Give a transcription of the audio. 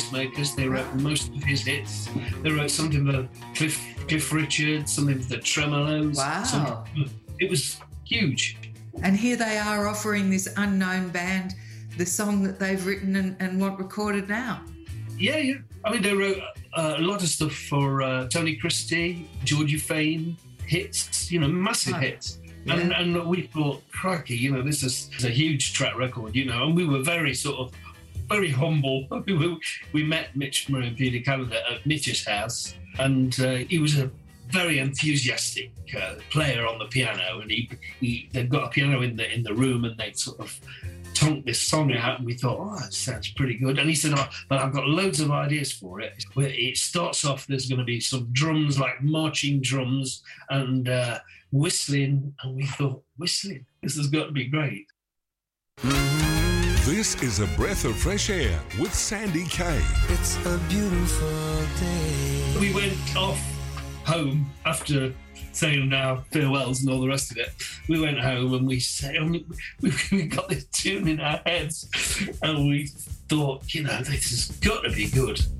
Pacemakers. They wrote most of his hits. They wrote something for Cliff Richard, something for the Tremolos. Wow. It was huge. And here they are offering this unknown band the song that they've written and want recorded now. Yeah. I mean, they wrote a lot of stuff for Tony Christie, Georgie Fame, hits, massive hits. Yeah. And we thought, crikey, this is a huge track record, and we were very very humble. We met Mitch Murray and Peter Canada at Mitch's house, and he was a very enthusiastic player on the piano, and they'd got a piano in the room, and they'd sort of tonked this song out, and we thought, that sounds pretty good. And he said, but I've got loads of ideas for it. It starts off, there's going to be some drums, like marching drums, and whistling. And we thought, whistling? This has got to be great. This is A Breath of Fresh Air with Sandy Kay. It's a beautiful day. We went off home after saying our farewells and all the rest of it. We went home and we got this tune in our heads, and we thought, this has got to be good.